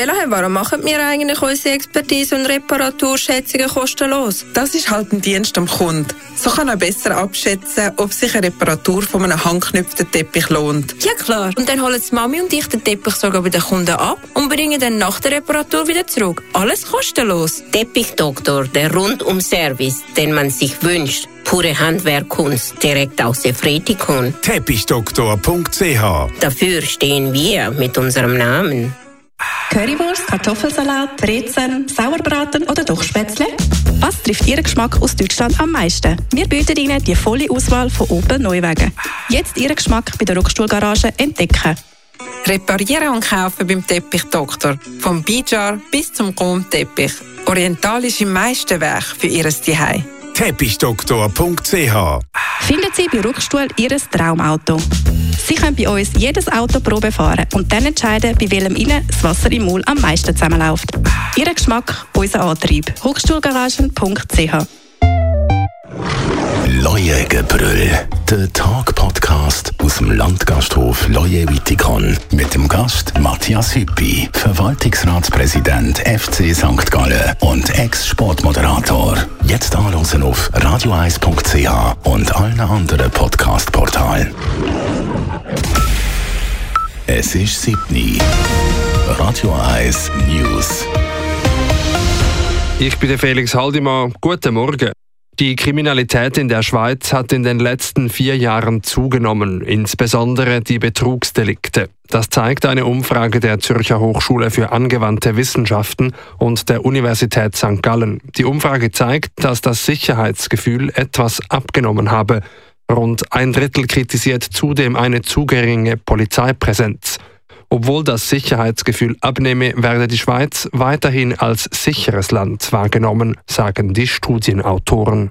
Elahe, warum machen wir eigentlich unsere Expertise und Reparaturschätzungen kostenlos? Das ist halt ein Dienst am Kunden. So kann er besser abschätzen, ob sich eine Reparatur von einem handgeknüpften Teppich lohnt. Ja klar, und dann holen die Mami und ich den Teppich sogar bei den Kunden ab und bringen dann nach der Reparatur wieder zurück. Alles kostenlos. Teppichdoktor, der Rundum-Service, den man sich wünscht. Pure Handwerkkunst, direkt aus Efretikon. Teppichdoktor.ch. Dafür stehen wir mit unserem Namen. Currywurst, Kartoffelsalat, Brezeln, Sauerbraten oder doch Spätzle? Was trifft Ihren Geschmack aus Deutschland am meisten? Wir bieten Ihnen die volle Auswahl von Opel Neuwagen. Jetzt Ihren Geschmack bei der Rockstuhlgarage entdecken. Reparieren und kaufen beim Teppichdoktor. Vom Bijar bis zum Chrom-Teppich. Orientalische Meisterwerk für Ihr Zuhause. Teppichdoktor.ch. Finden Sie bei Rockstuhl Ihr Traumauto. Sie können bei uns jedes Auto Probe fahren und dann entscheiden, bei welchem Ihnen das Wasser im Maul am meisten zusammenläuft. Ihr Geschmack, unser Antrieb. Rockstuhlgaragen.ch. Leuengebrüll, der Talk-Podcast aus dem Landgasthof Leue-Wittikon mit dem Gast Matthias Hüppi, Verwaltungsratspräsident FC St. Gallen und Ex-Sportmoderator. Jetzt anhören auf radio1.ch und allen anderen Podcast-Portalen. Es ist 7. Radio 1 News. Ich bin der Felix Haldimann. Guten Morgen. Die Kriminalität in der Schweiz hat in den letzten 4 Jahren zugenommen, insbesondere die Betrugsdelikte. Das zeigt eine Umfrage der Zürcher Hochschule für angewandte Wissenschaften und der Universität St. Gallen. Die Umfrage zeigt, dass das Sicherheitsgefühl etwas abgenommen habe. Rund 1/3 kritisiert zudem eine zu geringe Polizeipräsenz. Obwohl das Sicherheitsgefühl abnehme, werde die Schweiz weiterhin als sicheres Land wahrgenommen, sagen die Studienautoren.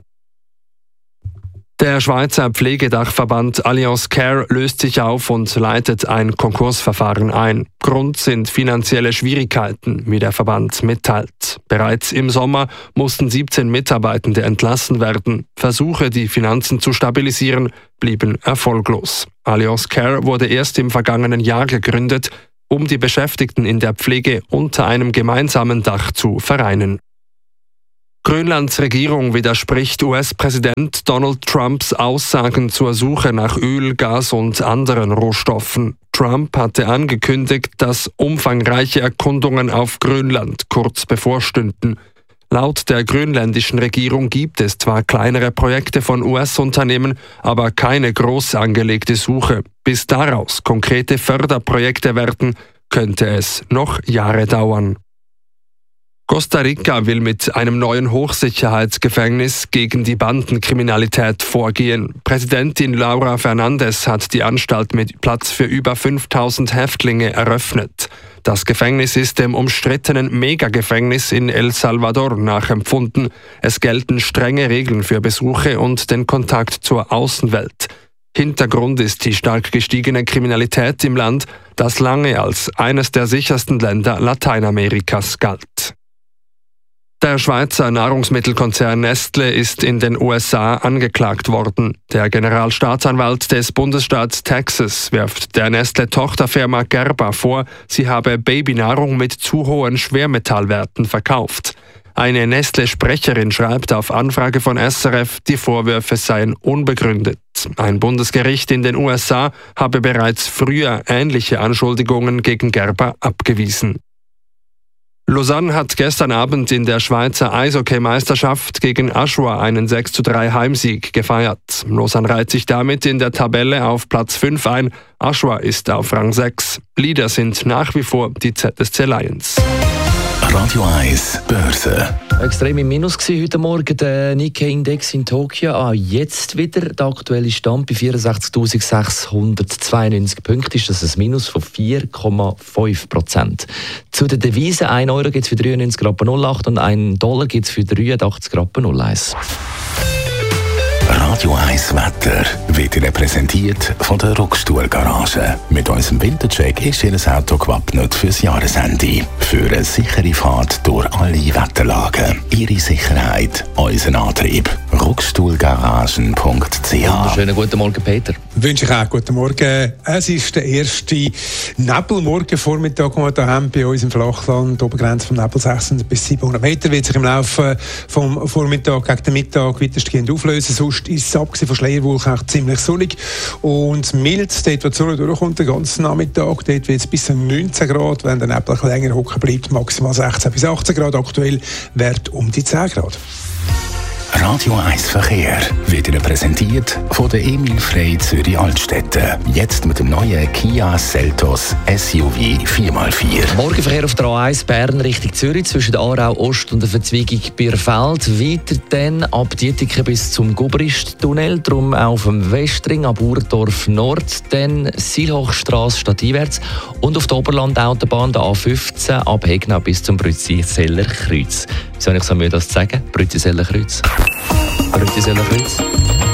Der Schweizer Pflegedachverband Allianz Care löst sich auf und leitet ein Konkursverfahren ein. Grund sind finanzielle Schwierigkeiten, wie der Verband mitteilt. Bereits im Sommer mussten 17 Mitarbeitende entlassen werden. Versuche, die Finanzen zu stabilisieren, blieben erfolglos. Allianz Care wurde erst im vergangenen Jahr gegründet, um die Beschäftigten in der Pflege unter einem gemeinsamen Dach zu vereinen. Grönlands Regierung widerspricht US-Präsident Donald Trumps Aussagen zur Suche nach Öl, Gas und anderen Rohstoffen. Trump hatte angekündigt, dass umfangreiche Erkundungen auf Grönland kurz bevorstünden. Laut der grönländischen Regierung gibt es zwar kleinere Projekte von US-Unternehmen, aber keine groß angelegte Suche. Bis daraus konkrete Förderprojekte werden, könnte es noch Jahre dauern. Costa Rica will mit einem neuen Hochsicherheitsgefängnis gegen die Bandenkriminalität vorgehen. Präsidentin Laura Fernandes hat die Anstalt mit Platz für über 5000 Häftlinge eröffnet. Das Gefängnis ist dem umstrittenen Megagefängnis in El Salvador nachempfunden. Es gelten strenge Regeln für Besuche und den Kontakt zur Außenwelt. Hintergrund ist die stark gestiegene Kriminalität im Land, das lange als eines der sichersten Länder Lateinamerikas galt. Der Schweizer Nahrungsmittelkonzern Nestle ist in den USA angeklagt worden. Der Generalstaatsanwalt des Bundesstaats Texas wirft der Nestle-Tochterfirma Gerber vor, sie habe Babynahrung mit zu hohen Schwermetallwerten verkauft. Eine Nestle-Sprecherin schreibt auf Anfrage von SRF, die Vorwürfe seien unbegründet. Ein Bundesgericht in den USA habe bereits früher ähnliche Anschuldigungen gegen Gerber abgewiesen. Lausanne hat gestern Abend in der Schweizer Eishockey-Meisterschaft gegen Aschua einen 6:3 Heimsieg gefeiert. Lausanne reiht sich damit in der Tabelle auf Platz 5 ein. Aschua ist auf Rang 6. Leader sind nach wie vor die ZSC Lions. Radio 1 Börse. Extrem im Minus war heute Morgen der Nikkei-Index in Tokio. Jetzt wieder der aktuelle Stand bei 64.692 Punkten. Ist das ein Minus von 4,5%. Zu den Devisen: 1 Euro gibt es für 93,08 und 1 Dollar gibt es für 83,01. Radio 1 Wetter wird Ihnen präsentiert von der Rockstuhlgarage. Mit unserem Wintercheck ist Ihr Auto gewappnet fürs Jahresende. Für eine sichere Fahrt durch alle Wetterlagen. Ihre Sicherheit, unser Antrieb. www.ruckstuhlgaragen.ch. Schönen guten Morgen, Peter. Wünsche ich auch guten Morgen. Es ist der erste Nebelmorgenvormittag, den wir hier haben bei uns im Flachland. Die Obergrenze vom Nebel 600 bis 700 Meter wird sich im Laufe vom Vormittag gegen den Mittag weitestgehend auflösen. Sonst ist es abgesehen von Schleierwolken auch ziemlich sonnig und mild. Dort, wo die Sonne durchkommt, den ganzen Nachmittag, dort wird es bis zu 19 Grad. Wenn der Nebel länger hocken bleibt, maximal 16 bis 18 Grad. Aktuell Wert um die 10 Grad. Radio 1 Verkehr wird Ihnen präsentiert von der Emil Frey Zürich Altstädte. Jetzt mit dem neuen Kia Seltos SUV 4x4. Morgenverkehr auf der A1 Bern Richtung Zürich zwischen Aarau Ost und der Verzweigung Bierfeld. Weiter dann ab Dietiken bis zum Gubrist-Tunnel. Darum auf dem Westring ab Urdorf Nord. Dann Silhochstrasse stadteinwärts. Und auf der Oberland-Autobahn der A15 ab Hegnau bis zum Brütziseller Kreuz. Wieso habe ich so Mühe, das zu sagen? Brütziseller Kreuz. Brütziseller Kreuz.